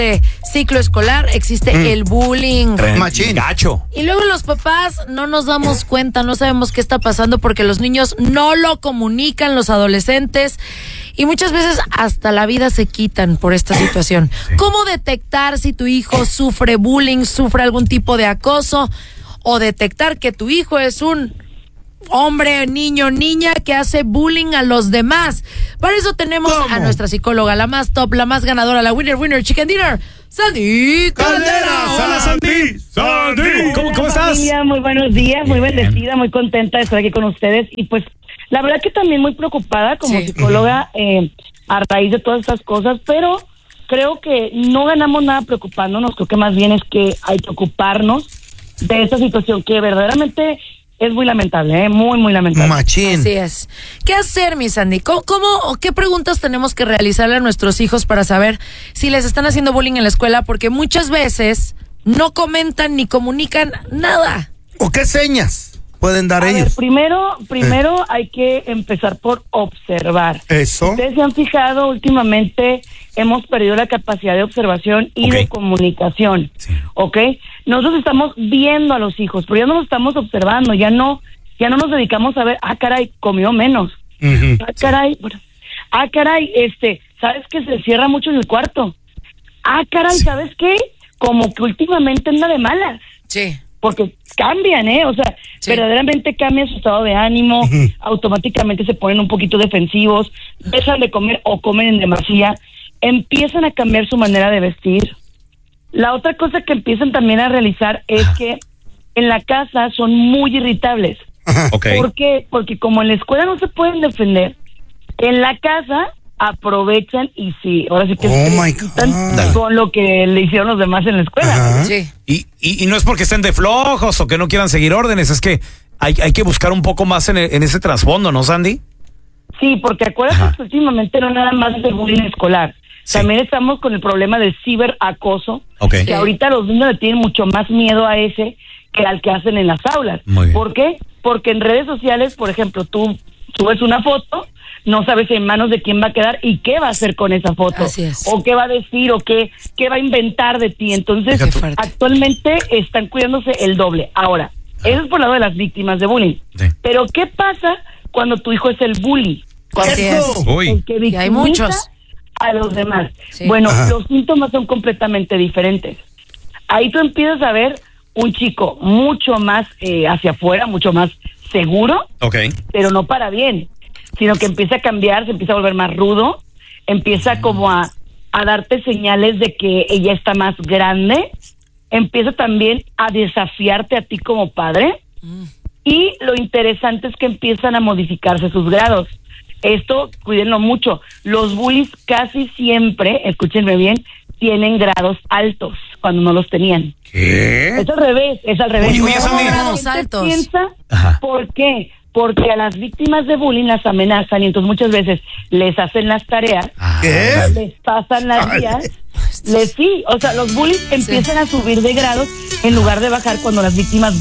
ciclo escolar existe el bullying. Machín. Gacho. Y luego los papás no nos damos cuenta, no sabemos qué está pasando porque los niños no lo comunican, los adolescentes, y muchas veces hasta la vida se quitan por esta situación. Sí. ¿Cómo detectar si tu hijo sufre bullying, sufre algún tipo de acoso, o detectar que tu hijo es un hombre, niño, niña que hace bullying a los demás? Para eso tenemos a nuestra psicóloga, la más top, la más ganadora, la winner chicken dinner, Sandy Caldera. Hola, Sandy. Sandy. ¿Cómo estás? Muy buenos días, muy bendecida, muy contenta de estar aquí con ustedes. Y pues, la verdad que también muy preocupada como psicóloga a raíz de todas estas cosas, pero creo que no ganamos nada preocupándonos. Creo que más bien es que hay que ocuparnos de esta situación que verdaderamente es muy lamentable, muy lamentable. Machín. Así es. ¿Qué hacer, mi Sandy? ¿Cómo o qué preguntas tenemos que realizarle a nuestros hijos para saber si les están haciendo bullying en la escuela? Porque muchas veces no comentan ni comunican nada. ¿O qué señas pueden dar A ver, ellos? primero hay que empezar por observar. Eso. Ustedes se han fijado, últimamente hemos perdido la capacidad de observación y de comunicación, ¿ok? Nosotros estamos viendo a los hijos, pero ya no los estamos observando, ya no nos dedicamos a ver, caray, comió menos. Caray, ¿sabes que se cierra mucho en el cuarto? Caray, ¿sabes qué? Como que últimamente anda de malas. Sí. Porque cambian, o sea, verdaderamente cambia su estado de ánimo, automáticamente se ponen un poquito defensivos, dejan de comer o comen en demasía, empiezan a cambiar su manera de vestir. La otra cosa que empiezan también a realizar es que en la casa son muy irritables. Okay. ¿Por qué? Porque como en la escuela no se pueden defender, en la casa aprovechan y ahora sí que están con lo que le hicieron los demás en la escuela. Sí. Y no es porque estén de flojos o que no quieran seguir órdenes, es que hay que buscar un poco más en ese trasfondo, ¿no, Sandy? Sí, porque acuérdate que últimamente no nada más es el bullying escolar. También estamos con el problema del ciberacoso, que ahorita los niños le tienen mucho más miedo a ese que al que hacen en las aulas. ¿Por qué? Porque en redes sociales, por ejemplo, tú subes una foto, no sabes en manos de quién va a quedar y qué va a hacer con esa foto. Así es. O qué va a decir o qué va a inventar de ti. Entonces, actualmente están cuidándose el doble. Ahora, eso es por el lado de las víctimas de bullying. Sí. Pero, ¿qué pasa cuando tu hijo es el bully? Cuando el que victimiza hay muchos a los demás. Sí. Bueno, los síntomas son completamente diferentes. Ahí tú empiezas a ver un chico mucho más hacia afuera, mucho más seguro, pero no para bien, sino que empieza a cambiar, se empieza a volver más rudo, empieza como a darte señales de que ella está más grande, empieza también a desafiarte a ti como padre, y lo interesante es que empiezan a modificarse sus grados. Esto, cuídenlo mucho, los bullies casi siempre, escúchenme bien, tienen grados altos cuando no los tenían. ¿Qué? Es al revés. Oye, Sandy. Grados altos. Piensa, ¿por qué? Porque a las víctimas de bullying las amenazan y entonces muchas veces les hacen las tareas, les pasan las guías, o sea, los bullies empiezan a subir de grados en lugar de bajar cuando las víctimas